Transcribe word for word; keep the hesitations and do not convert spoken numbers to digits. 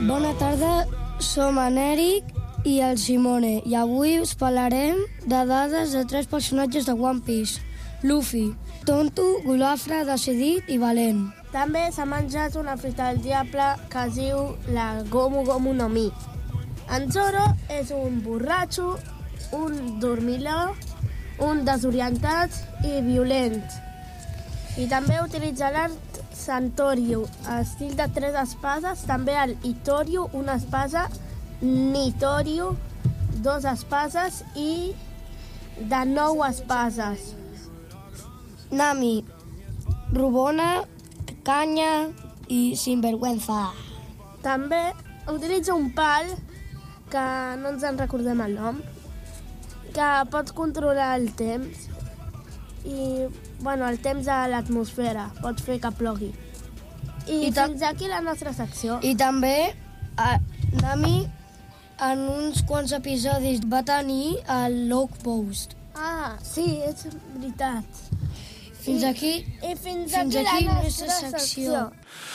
Bona tarda, som en Eric i el Simone i avui us parlarem de dades de tres personatges de One Piece. Luffy, tonto, golafre, decidit i valent. També s'ha menjat una fruita del diable que es diu la Gomu Gomu no Mi. En Zoro és un borratxo, un dormiló, un desorientat i violent. I també utilitza l'art Santoryu, estil de tres espases, també el Itoryu, una espasa, Nitoryu, dos espases i de nou espases. Nami, robona, canya i sinvergüenza. També utilitza un pal, que no ens en recordem el nom, que pot controlar el temps i, bueno, el temps de l'atmosfera, pot fer que plogui. I, I fins aquí la nostra secció. I també a, Nami en uns quants episodis va tenir el Log Post. Ah, sí, és veritat. Fins I, aquí, i fins, fins aquí, aquí la nostra nostra secció. secció.